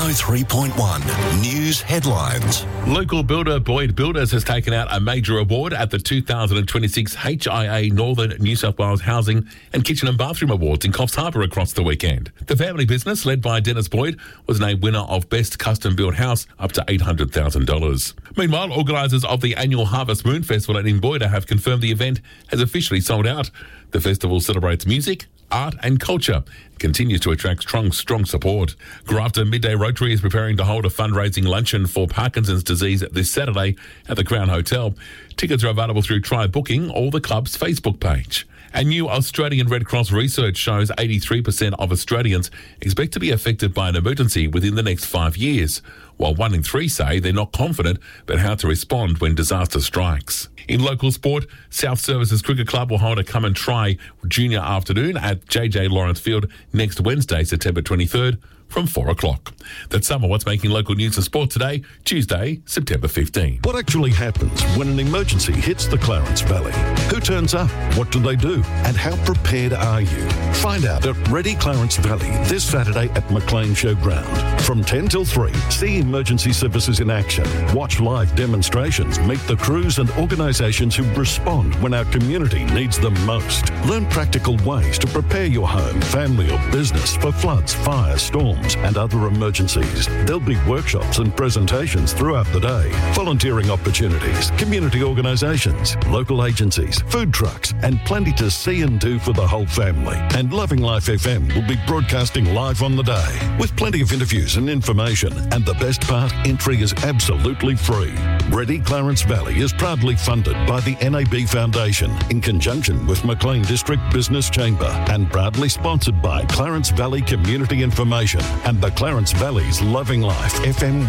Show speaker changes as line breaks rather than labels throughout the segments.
103.1 News Headlines.
Local builder Boyd Builders has taken out a major award at the 2026 HIA Northern New South Wales Housing and Kitchen and Bathroom Awards in Coffs Harbour across the weekend. The family business, led by Dennis Boyd, was named winner of Best Custom Built House up to $800,000. Meanwhile, organisers of the annual Harvest Moon Festival at Imboida have confirmed the event has officially sold out. The festival celebrates music, art and culture, continues to attract strong support. Grafton Midday Rotary is preparing to hold a fundraising luncheon for Parkinson's disease this Saturday at the Crown Hotel. Tickets are available through Try Booking or the club's Facebook page. And new Australian Red Cross research shows 83% of Australians expect to be affected by an emergency within the next 5 years, while 1 in 3 say they're not confident about how to respond when disaster strikes. In local sport, South Services Cricket Club will hold a come and try junior afternoon at JJ Lawrence Field next Wednesday, September 23rd from 4 o'clock. That's some of what's making local news and sport today, Tuesday, September 15.
What actually happens when an emergency hits the Clarence Valley? Who turns up? What do they do? And how prepared are you? Find out at Ready Clarence Valley this Saturday at McLean Showground. From 10 till 3, see emergency services in action. Watch live demonstrations. Meet the crews and organisations who respond when our community needs them most. Learn practical ways to prepare your home, family or business for floods, fires, storms and other emergencies. There'll be workshops and presentations throughout the day, volunteering opportunities, community organisations, local agencies, food trucks, and plenty to see and do for the whole family. And Loving Life FM will be broadcasting live on the day, with plenty of interviews and information. And the best part, entry is absolutely free. Ready Clarence Valley is proudly funded by the NAB Foundation in conjunction with McLean District Business Chamber and proudly sponsored by Clarence Valley Community Information and the Clarence Valley's Loving Life FM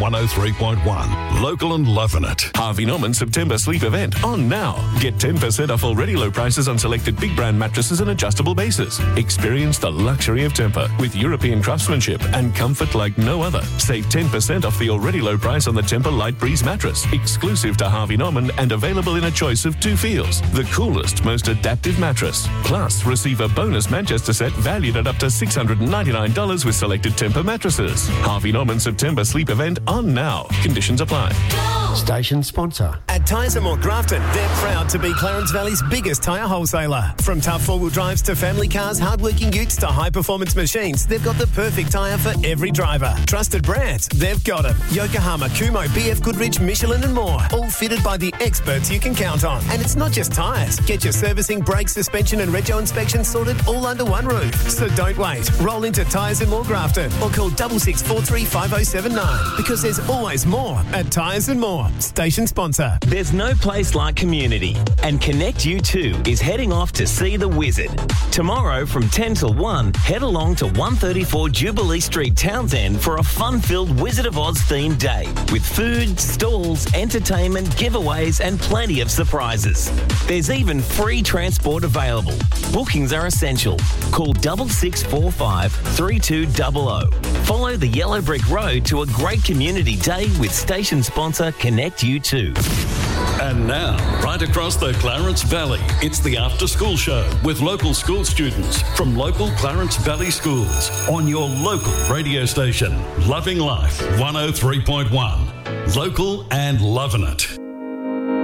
103.1. Local and loving it.
Harvey Norman September Sleep Event on now. Get 10% off already low prices on selected big brand mattresses and adjustable bases. Experience the luxury of Tempur with European craftsmanship and comfort like no other. Save 10% off the already low price on the Tempur Light Breeze mattress, exclusive to Harvey Norman and available in a choice of 2 feels. The coolest, most adaptive mattress. Plus, receive a bonus Manchester set valued at up to $699 with selected Tempur mattresses. Harvey Norman September Sleep Event on now. Conditions apply.
Station sponsor.
At Tyres & More Grafton, they're proud to be Clarence Valley's biggest tyre wholesaler. From tough four-wheel drives to family cars, hard-working utes to high-performance machines, they've got the perfect tyre for every driver. Trusted brands, they've got them. Yokohama, Kumho, BF Goodrich, Michelin and more. All fitted by the experts you can count on. And it's not just tyres. Get your servicing, brakes, suspension and rego inspection sorted all under one roof. So don't wait. Roll into Tyres & More Grafton or call 6643 5079 because there's always more at Tyres & More. Station sponsor.
There's no place like community, and Connect U2 is heading off to see the Wizard. Tomorrow from 10 till 1, head along to 134 Jubilee Street, Townsend for a fun-filled Wizard of Oz themed day with food, stalls, entertainment, giveaways and plenty of surprises. There's even free transport available. Bookings are essential. Call 6645 3200. Follow the Yellow Brick Road to a great community day with station sponsor Connect U2.
And now, right across the Clarence Valley, it's the After School Show with local school students from local Clarence Valley schools on your local radio station, Loving Life 103.1. Local and loving it.